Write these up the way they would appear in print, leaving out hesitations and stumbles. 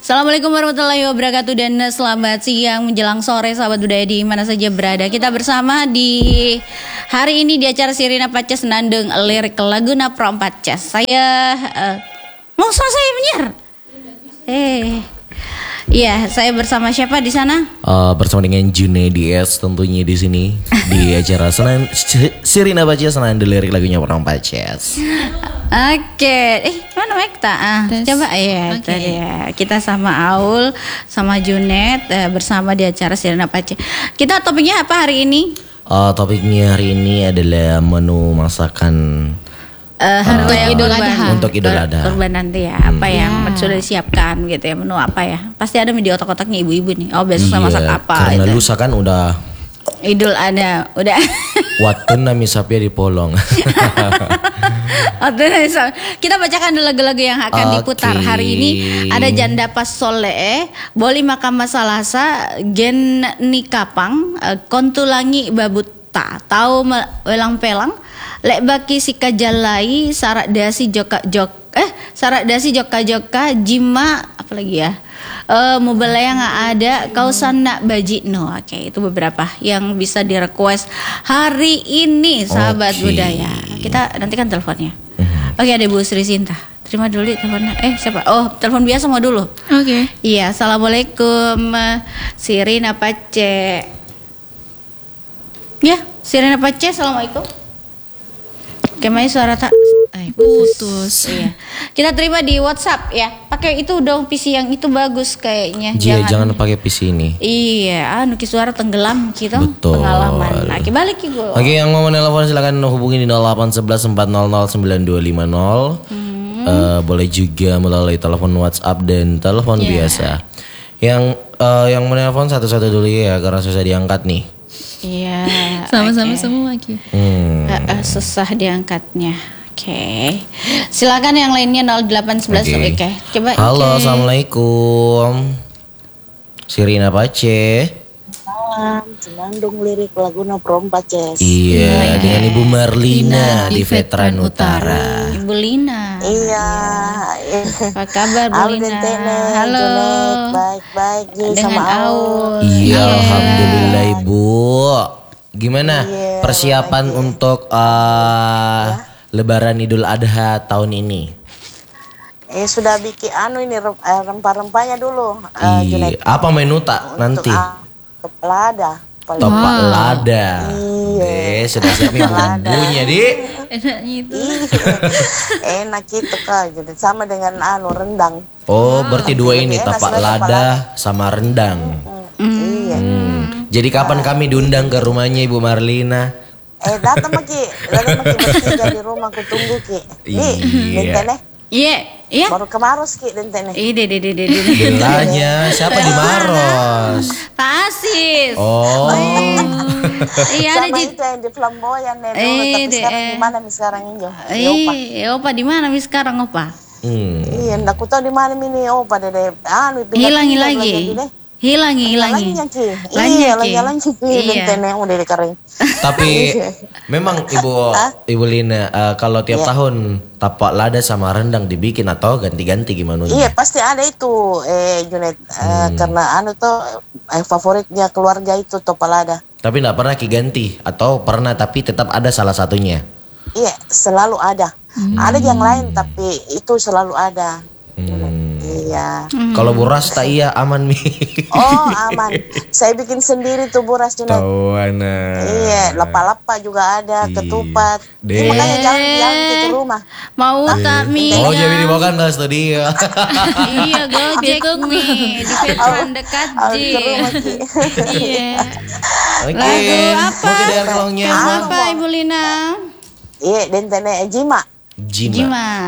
Assalamualaikum warahmatullahi wabarakatuh dan selamat siang menjelang sore sahabat budaya di mana saja berada. Kita bersama di hari ini di acara Sirina Paces Nandeng lirik Laguna Pro 4 Ces. Saya mau selesai menyiar. Iya, saya bersama siapa di sana? Bersama dengan Junedi S tentunya di sini di acara Sirina Paces Nandeng lirik lagunya Pro 4 Ces. Oke, mana Mekta? Coba ya, tadi ya. Kita sama Aul, sama Junet bersama di acara Sirina Paces. Kita topiknya apa hari ini? Topiknya hari ini adalah menu masakan untuk Idul Adha. Kurban nanti ya. Apa yang sudah disiapkan gitu ya, menu apa ya? Pasti ada di otak-otaknya ibu-ibu nih. Oh, besok masak apa? Karena gitu. lusa kan udah Idul Adha, udah. Waktu nami sapia di polong. Kita bacakan dulu lagu-lagu yang akan diputar hari ini. Ada Janda Pas Soleh, Boli Makam Salasa, Gen Nikapang, Kontulangi Babuta, Tahu Welang Pelang, Lek Baki Sika Jalai, Sarak Dasi Joka Joka, Jima apa lagi ya? Mobile yang ada Kausan Nak Bajino. Oke, itu beberapa yang bisa di-request hari ini sahabat budaya. Kita nantikan teleponnya. Oke, ada Bu Sri Sinta. Terima dulu teleponnya. Siapa? Oh, telepon biasa mau dulu. Oke. Iya, assalamualaikum Sirina Paces. Ya, Sirina Paces, assalamualaikum. Kemai suara tak putus. Iya. Kita terima di WhatsApp ya. Pakai itu dong PC yang itu bagus kayaknya. Jangan pakai PC ini. Iya, nuki suara tenggelam gitu. Betul. Pengalaman. Oke, balik Ibu. Oke, yang mau menelpon silakan hubungi di 0811 400 9250. Boleh juga melalui telepon WhatsApp dan telepon biasa. Yang menelpon satu-satu dulu ya karena susah diangkat nih. Iya. Sama-sama semua Ki. Susah diangkatnya. Oke. Silakan yang lainnya 0811. Oke. Coba. Halo, assalamualaikum. Sirina Paces. Malam, Senandung lirik Laguna Pro 4 Ces. Iya, dengan Ibu Marlina di Veteran Utara. Ibu Lina. Iya. Apa kabar Bu Lina? Halo. Baik-baik Dengan sama Aul. Iya, alhamdulillah Ibu. Gimana persiapan untuk Lebaran Idul Adha tahun ini? Sudah bikin ini rempah-rempahnya dulu. Iya. Apa menu tak nanti? Kepala ada. Topak lada. Iya. Sudah siapin bumbunya di. Enaknya itu. Enak itu Kak. Gitu. Sama dengan rendang. Oh, berarti dua ini tapak lada sama rendang. Iya. Jadi kapan kami diundang ke rumahnya Ibu Marlina? Datang Maki bertiga di rumah aku tunggu Ki. Dentene. Iya. Baru ke Maros Ki dentene. Bilanya siapa di Maros? Pak Asis. Oh. Iya, ada sama itu yang di Flamboyan tapi sekarang di mana nih sekarang ini? Opa di mana nih sekarang Opa? Iya, ndak ku tahu di mana ini Opa dede. Hilang lagi. Hilangi. Iya, dentene udah kering. Tapi memang Ibu Lina kalau tiap tahun tapak lada sama rendang dibikin atau ganti-ganti gimana? Iya, pasti ada itu Junet karena tuh favoritnya keluarga itu tapak lada. Tapi enggak pernah ganti atau pernah tapi tetap ada salah satunya. Iya, selalu ada. Ada yang lain tapi itu selalu ada. Iya. Kalau buras tak aman Mi. Oh, aman. Saya bikin sendiri tuh buras Junet. Iya, lapa-lapa juga ada, ketupat. Makanya jangan ke rumah. Mau tak Mi? Oh, jadi dibawakan ke studio. Iya, Gojek nih di Veteran dekat Ji. Iya. Lagu apa? Apa Ibu Lina? Iya, dentene Jima. Jima.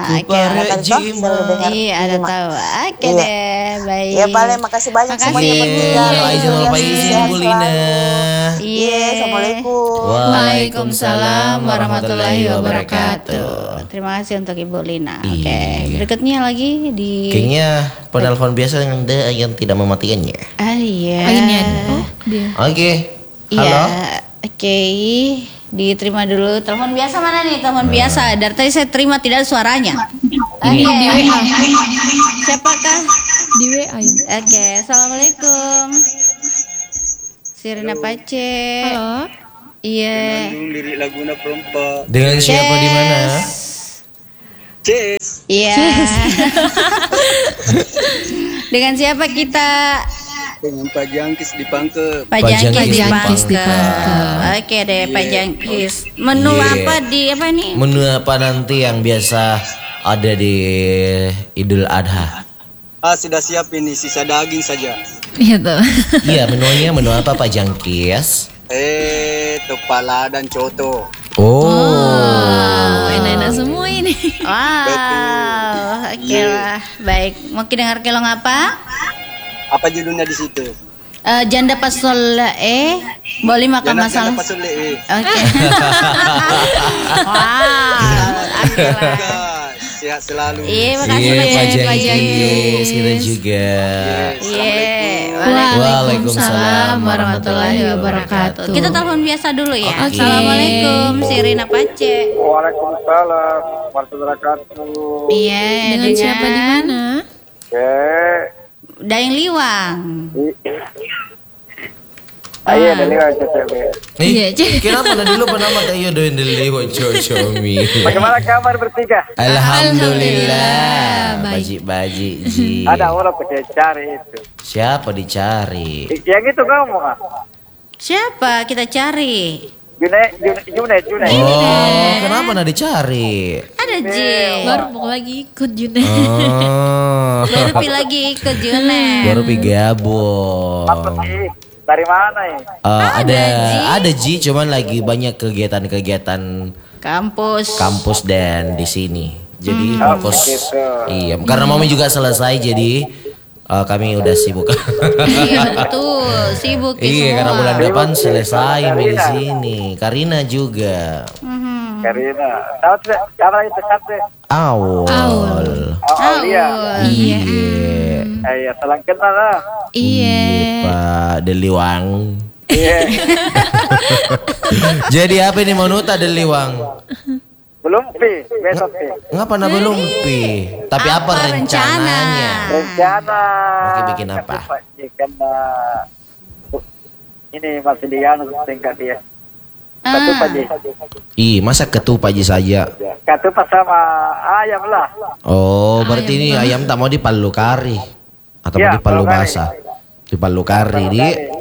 Iya, ada tahu. Oke deh, baik. Ya, paling makasih banyak semuanya izin Bu Lina. Iya, assalamualaikum. Waalaikumsalam warahmatullahi wabarakatuh. Terima kasih untuk Ibu Lina. Oke, berikutnya lagi di. Kayaknya penelpon biasa yang tidak mematikannya. Iya. Oke. Halo. Oke. Diterima dulu. Telepon biasa mana nih? Telepon biasa. Dari tadi saya terima tidak ada suaranya. Ini di WA. Siapakah? Di WA ini. Oke, assalamualaikum. Sirina Pace. Halo. Iya. Lirik laguna perempat. Dengan siapa di mana? Ces. Iya. Dengan siapa kita? Dengan Pak Jangkis di Pangkep. Pak Jangkis di Pangkep. Oke deh, Pak Jangkis. Menu apa di apa nih? Menu apa nanti yang biasa ada di Idul Adha? Sudah siap ini, sisa daging saja. Iya tuh. Iya, menu apa Pak Jangkis? Kepala dan coto. Oh. Enak-enak semua ini. Wow. Oke lah. Baik. Mau dengar kelong apa? Apa judulnya di situ? Janda pasol boleh makan masalah. Janda pasol Oke. Wow. Sehat selalu. Iya, makasih Pak Jangkis. Kita juga. Iya. Waalaikumsalam warahmatullahi wabarakatuh. Kita telepon biasa dulu ya. Oke. Assalamualaikum, Sirina Pace. Waalaikumsalam warahmatullahi wabarakatuh. Iya. Dengan siapa di mana? Daeng Liwang. Iya, dari CCB. Iya, Cek. Kenapa tadi lu nama tayo doin deli cocomi. Bagaimana kabar bertiga? Alhamdulillah. Baik. Baji ji. Ada orang pakai cari itu. Siapa dicari? Yang itu kamu ah? Siapa kita cari? Junet. Oh, kenapa nak dicari? Ada J. Baru mau lagi ikut Junet. Oh. Baru pi lagi ke Junet. Baru pi gabung. Dari mana ya? Ada Ji, cuman lagi banyak kegiatan-kegiatan Kampus dan di sini. Jadi fokus. Iya, karena mami juga selesai jadi kami udah sibuk. Iya betul, sibuk Iya, karena semua. bulan depan selesai di sini. Karina juga. Karina. Tahu siapa itu satu? Aul. Iya. Iya. Iya, salam kenal lah. Iya. Pak Deliwang. Iya. Jadi apa ini Monuta Deliwang? Belum besok Ngapa nak belum pi? Tapi apa rencananya? rencana. Oke, bikin apa? Karena ini masih di tingkat dia. Ketupat ji. Ih, masa ketupat aja saja? Ketupat sama ayam lah. Oh, berarti ini ayam tak mau dipalu kari atau mau Ya, dipalu palu kari. basah? Dipalu kari, Di.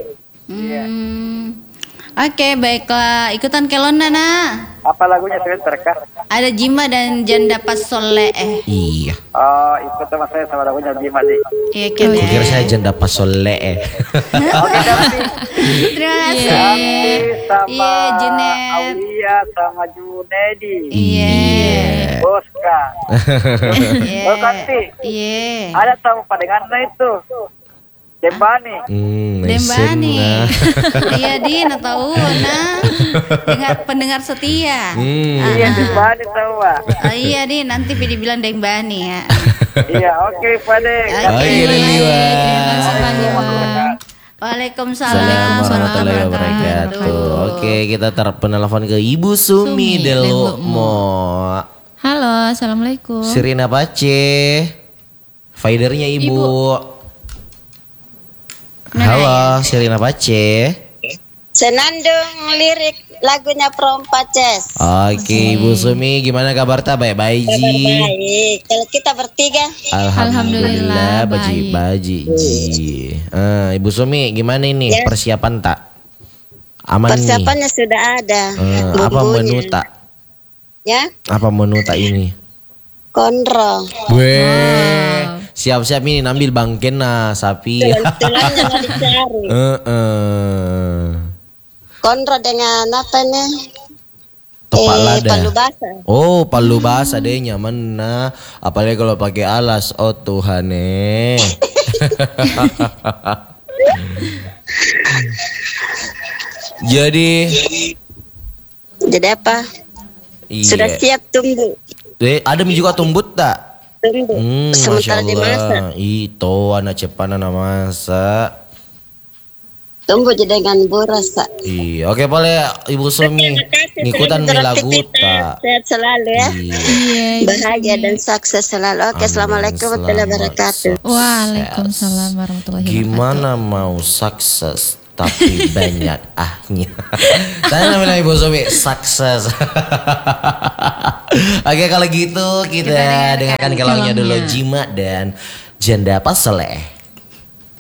Oke, baiklah. Ikutan kelon Nana. Apa lagunya sebentar kah? Ada Jima dan Janda Pasole. Iya. Oh, ikut sama saya sama lagunya Bima nih. Iya, Aku kira saya janda pasole. Oke, Kami. Terima kasih. Sama Iya, Junet. Aulia sama Junedi. Iya. Boska. Iya. Oh, Kanti. Iya. Ada tamu padengannya itu. Dembani. Dembani. Iya, Din, tahu nah. Pendengar setia. Iya, Dembani tahu, Pak. Iya, Din, nanti dibilang Dembani ya. Iya, oke, Pade. Oke, Deliwang. Waalaikumsalam Warahmatullahi wabarakatuh. Oke, kita penelpon ke Ibu Sumi Delokmo. Halo, assalamualaikum. Sirina Pace. Faidernya Ibu. Halo, Sirina Pace. Senandung lirik lagunya Perompat Ces. Oke, Ibu Sumi, gimana kabar ta? Baik-baik Ji. Baik, kalau kita bertiga. Alhamdulillah, Alhamdulillah, baji Ji. Ibu Sumi, gimana ini Ya. persiapan tak? Aman nih. Persiapannya sudah ada. Apa menu Bumbunya. tak? Ya, Apa menu tak ini? kondro. Weh, siap-siap ini ambil bangken nah sapi. Tulangnya mau dicari. Kondro dengan apa nih? Tepat lada. Palu basah. Oh, palu basah deh nyaman nah. Apalagi kalau pakai alas. Oh Tuhan Jadi apa? iya. Sudah siap tunggu. Ada juga tumbut tak? Tunggu. Masya Sementara dimasak. Allah. Itu anak cepat anak masak. Tunggu aja dengan buras, Pak. Iya, oke boleh Ibu Sumi ngikutan nih lagu ta. Sehat selalu ya. Iya. Bahagia dan sukses selalu. Oke, assalamualaikum warahmatullahi wabarakatuh. Waalaikumsalam warahmatullahi wabarakatuh. Gimana mau sukses tapi banyak ahnya. Saya namanya Ibu Sobi sukses. Oke, kalau gitu kita dengarkan kalaunya dulu Jima dan Janda Paseleh.